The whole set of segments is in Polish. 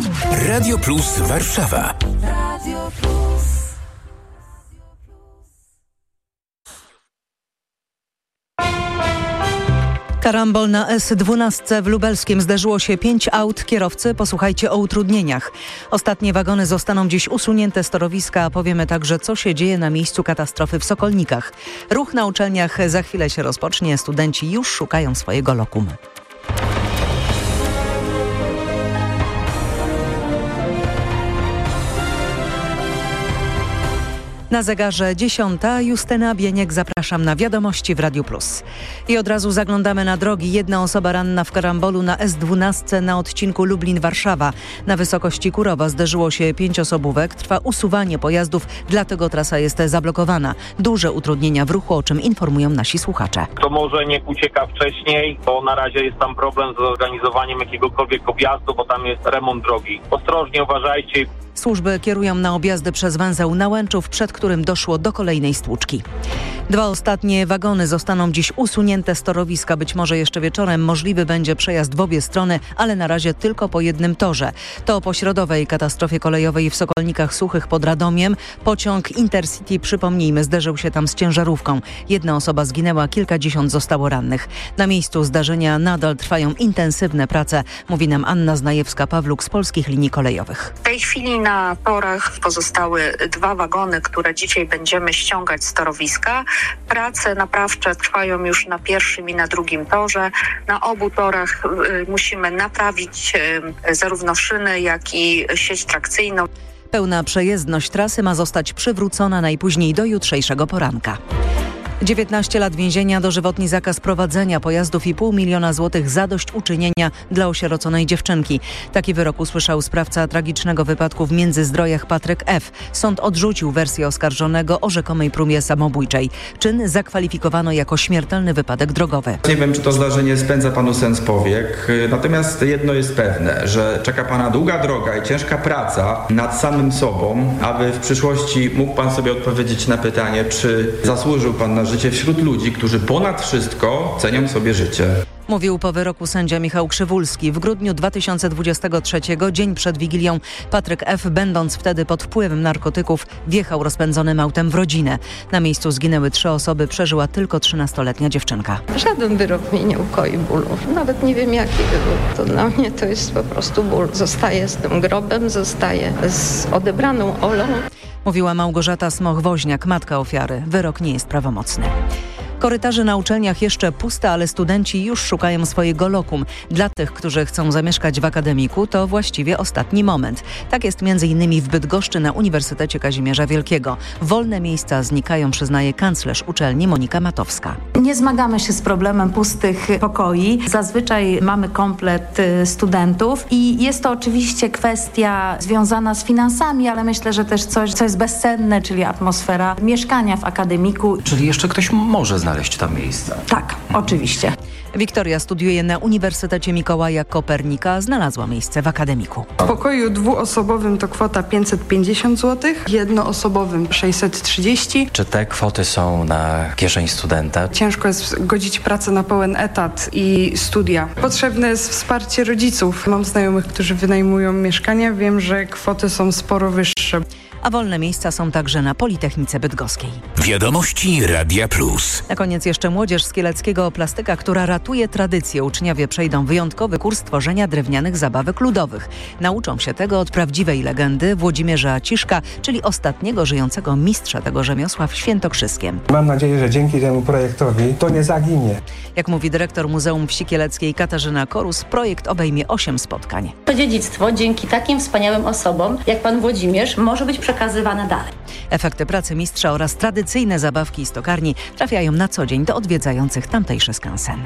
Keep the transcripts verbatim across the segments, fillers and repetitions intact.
Radio Plus Warszawa. Radio Plus. Karambol na S dwanaście w Lubelskiem. Zdarzyło się pięć aut. Kierowcy, posłuchajcie o utrudnieniach. Ostatnie wagony zostaną dziś usunięte z torowiska, a powiemy także, co się dzieje na miejscu katastrofy w Sokolnikach. Ruch na uczelniach za chwilę się rozpocznie. Studenci już szukają swojego lokum. Na zegarze dziesiąta. Justyna Bieniek, zapraszam na wiadomości w Radiu Plus. I od razu zaglądamy na drogi. Jedna osoba ranna w karambolu na S dwanaście na odcinku Lublin-Warszawa. Na wysokości Kurowa zderzyło się pięciosobówek. Trwa usuwanie pojazdów, dlatego trasa jest zablokowana. Duże utrudnienia w ruchu, o czym informują nasi słuchacze. To może niech ucieka wcześniej, bo na razie jest tam problem z zorganizowaniem jakiegokolwiek objazdu, bo tam jest remont drogi. Ostrożnie uważajcie. Służby kierują na objazdy przez węzeł Nałęczów, przed którym doszło do kolejnej stłuczki. Dwa ostatnie wagony zostaną dziś usunięte z torowiska. Być może jeszcze wieczorem możliwy będzie przejazd w obie strony, ale na razie tylko po jednym torze. To po środowej katastrofie kolejowej w Sokolnikach Suchych pod Radomiem. Pociąg Intercity, przypomnijmy, zderzył się tam z ciężarówką. Jedna osoba zginęła, kilkadziesiąt zostało rannych. Na miejscu zdarzenia nadal trwają intensywne prace, mówi nam Anna Znajewska-Pawluk z Polskich Linii Kolejowych. W tej chwili na torach pozostały dwa wagony, które dzisiaj będziemy ściągać z torowiska. Prace naprawcze trwają już na pierwszym i na drugim torze. Na obu torach y, musimy naprawić y, zarówno szyny, jak i sieć trakcyjną. Pełna przejezdność trasy ma zostać przywrócona najpóźniej do jutrzejszego poranka. dziewiętnaście lat więzienia, dożywotni zakaz prowadzenia pojazdów i pół miliona złotych zadośćuczynienia dla osieroconej dziewczynki. Taki wyrok usłyszał sprawca tragicznego wypadku w Międzyzdrojach Patryk F. Sąd odrzucił wersję oskarżonego o rzekomej próbie samobójczej. Czyn zakwalifikowano jako śmiertelny wypadek drogowy. Nie wiem, czy to zdarzenie spędza panu sens powiek, natomiast jedno jest pewne, że czeka pana długa droga i ciężka praca nad samym sobą, aby w przyszłości mógł pan sobie odpowiedzieć na pytanie, czy zasłużył pan na życie wśród ludzi, którzy ponad wszystko cenią sobie życie. Mówił po wyroku sędzia Michał Krzywulski. W grudniu dwa tysiące dwudziestego trzeciego, dzień przed Wigilią, Patryk F., będąc wtedy pod wpływem narkotyków, wjechał rozpędzonym autem w rodzinę. Na miejscu zginęły trzy osoby, przeżyła tylko trzynastoletnia dziewczynka. Żaden wyrok mnie nie ukoi bólu. Nawet nie wiem, jaki wyrok. To dla mnie to jest po prostu ból. Zostaję z tym grobem, zostaję z odebraną Olą. Mówiła Małgorzata Smoch-Woźniak, matka ofiary. Wyrok nie jest prawomocny. Korytarze na uczelniach jeszcze puste, ale studenci już szukają swojego lokum. Dla tych, którzy chcą zamieszkać w akademiku, to właściwie ostatni moment. Tak jest między innymi w Bydgoszczy na Uniwersytecie Kazimierza Wielkiego. Wolne miejsca znikają, przyznaje kanclerz uczelni Monika Matowska. Nie zmagamy się z problemem pustych pokoi. Zazwyczaj mamy komplet studentów i jest to oczywiście kwestia związana z finansami, ale myślę, że też coś, co jest bezcenne, czyli atmosfera mieszkania w akademiku. Czyli jeszcze ktoś może znaleźć tam miejsce. Tak, oczywiście. Wiktoria studiuje na Uniwersytecie Mikołaja Kopernika. Znalazła miejsce w akademiku. W pokoju dwuosobowym to kwota pięćset pięćdziesiąt złotych, jednoosobowym sześćset trzydzieści. Czy te kwoty są na kieszeń studenta? Ciężko jest godzić pracę na pełen etat i studia. Potrzebne jest wsparcie rodziców. Mam znajomych, którzy wynajmują mieszkania. Wiem, że kwoty są sporo wyższe. A wolne miejsca są także na Politechnice Bydgoskiej. Wiadomości Radia Plus. Na koniec jeszcze młodzież z Kieleckiego Plastyka, która ratuje tradycję. Uczniowie przejdą wyjątkowy kurs tworzenia drewnianych zabawek ludowych. Nauczą się tego od prawdziwej legendy Włodzimierza Ciszka, czyli ostatniego żyjącego mistrza tego rzemiosła w Świętokrzyskiem. Mam nadzieję, że dzięki temu projektowi to nie zaginie. Jak mówi dyrektor Muzeum Wsi Kieleckiej Katarzyna Korus, projekt obejmie osiem spotkań. To dziedzictwo dzięki takim wspaniałym osobom jak pan Włodzimierz może być przekazywane dalej. Efekty pracy mistrza oraz tradycyjne zabawki z tokarni trafiają na co dzień do odwiedzających tamtejszy skansen.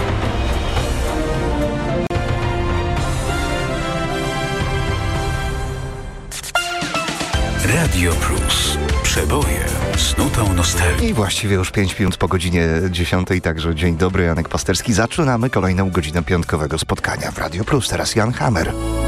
Radio Plus. Przeboje z nutą nostalgii. I właściwie już pięć minut po godzinie dziesiątej, także dzień dobry, Janek Pasterski. Zaczynamy kolejną godzinę piątkowego spotkania w Radio Plus. Teraz Jan Hammer.